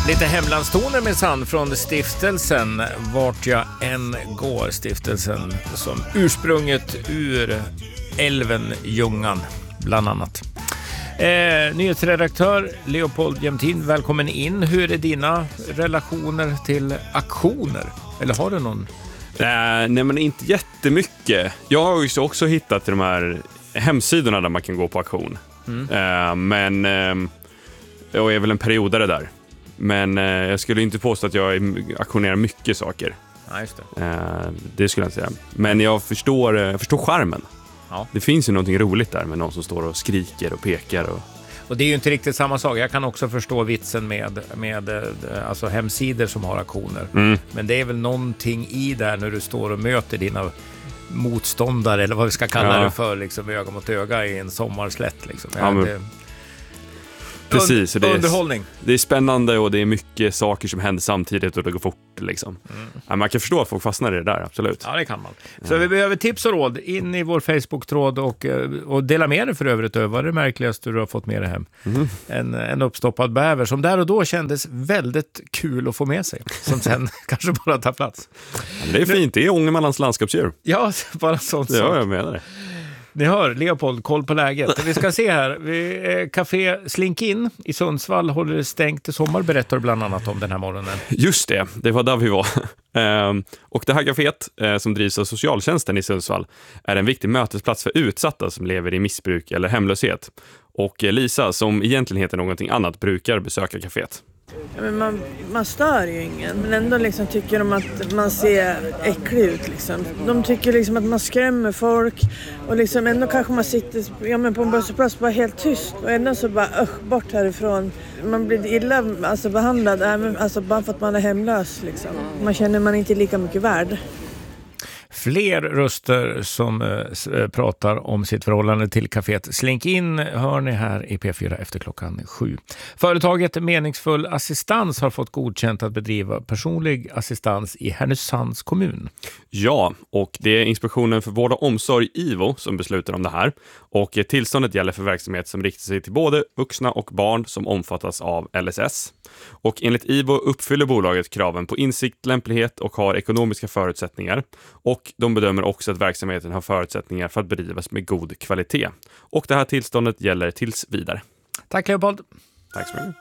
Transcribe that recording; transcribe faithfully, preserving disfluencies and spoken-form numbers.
Lite hemlandstoner med sann från stiftelsen Vart jag än går, stiftelsen som ursprunget ur älven Ljungan bland annat. Eh, nyhetsredaktör Leopold Jämtin, välkommen in. Hur är dina relationer till aktioner? Eller har du någon? Äh, nej men inte jättemycket. Jag har ju också hittat de här hemsidorna där man kan gå på aktion. Mm. Eh, men eh, jag är väl en periodare där. Men eh, jag skulle inte påstå att jag aktionerar mycket saker. Ja, just det. Eh, det skulle jag inte säga. Men jag förstår, jag förstår charmen. Ja. Det finns ju någonting roligt där med någon som står och skriker och pekar. Och, och det är ju inte riktigt samma sak. Jag kan också förstå vitsen med, med alltså hemsidor som har aktioner. Mm. Men det är väl någonting i där när du står och möter dina motståndare, eller vad vi ska kalla ja. det för, liksom, öga mot öga i en sommarslätt. Liksom. Ja, men... det... Precis, och det är, underhållning. Det är spännande och det är mycket saker som händer samtidigt och det går fort liksom. Mm. Ja, man kan förstå att folk fastnar i det där, absolut. Ja, det kan man. Så ja. vi behöver tips och råd in i vår Facebook-tråd och, och dela med dig för övrigt. Vad är det märkligaste du har fått med dig hem? Mm. En, en uppstoppad bäver som där och då kändes väldigt kul att få med sig. Som sen kanske bara tar plats. Ja, det är fint, det är Ångermanlands landskapsdjur. Ja, bara sånt. Ja, jag menar det. Ni hör, Leopold, koll på läget. Vi ska se här. Vi, eh, Café Slink In i Sundsvall håller det stängt i sommar, berättar du bland annat om den här morgonen. Just det, det var där vi var. ehm, och det här kaféet eh, som drivs av socialtjänsten i Sundsvall är en viktig mötesplats för utsatta som lever i missbruk eller hemlöshet. Och eh, Lisa, som egentligen heter någonting annat, brukar besöka kaféet. Ja, men man, man stör ju ingen, men ändå liksom tycker de att man ser äcklig ut liksom. De tycker liksom att man skrämmer folk och liksom ändå kanske man sitter ja, men på en bussplats bara helt tyst och ändå så bara ösch, bort härifrån. Man blir illa alltså, behandlad även, alltså, bara för att man är hemlös liksom. Man känner man inte lika mycket värd. Fler röster som eh, pratar om sitt förhållande till kaféet Slink In hör ni här i P fyra efter klockan sju. Företaget Meningsfull Assistans har fått godkänt att bedriva personlig assistans i Härnösands kommun. Ja, och det är Inspektionen för vård och omsorg I V O som beslutar om det här. Och tillståndet gäller för verksamhet som riktar sig till både vuxna och barn som omfattas av L S S. Och enligt I V O uppfyller bolaget kraven på insikt, lämplighet och har ekonomiska förutsättningar. Och de bedömer också att verksamheten har förutsättningar för att bedrivas med god kvalitet. Och det här tillståndet gäller tills vidare. Tack Leopold. Tack så mycket.